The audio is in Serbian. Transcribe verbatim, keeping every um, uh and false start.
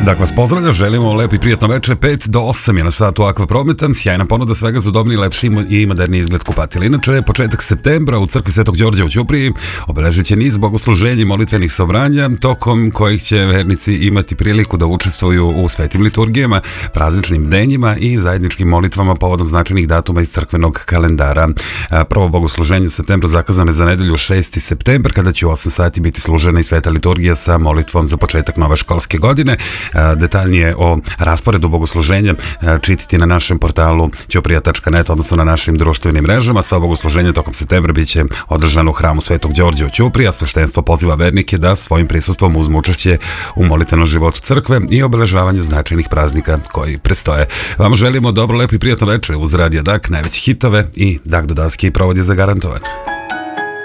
Dakle, vas pozdravlja, želimo lepo i prijatno večer, pet do osam je na satu Aqua Prometa, sjajna ponuda svega za udobni, lepši i moderni izgled kupatila. Inače, početak septembra u crkvi Svetog Đorđa u Ćupriji obeležit će niz bogosluženja i molitvenih sobranja, tokom kojih će vernici imati priliku da učestvuju u svetim liturgijama, prazničnim denjima i zajedničkim molitvama povodom značajnih datuma iz crkvenog kalendara. Prvo bogosluženje u septembru zakazano je za nedelju šesti septembar, kada će u osam sati biti služena i sveta liturgija sa molitvom za početak nove školske godine. Detaljnije o rasporedu bogosluženja čitati na našem portalu ćuprija tačka net, odnosno na našim društvenim mrežama. Sva bogosluženja tokom septembra biće održana u hramu Svetog Đorđa u Ćupriji, a sveštenstvo poziva vernike da svojim prisustvom uzmu učešće u molitvenom životu crkve i obeležavanju značajnih praznika koji prestoje. Vam želimo dobro, lepo i prijatno večer uz Radio Dak, najveći hitove i Dak do daske i provod je zagarantovan.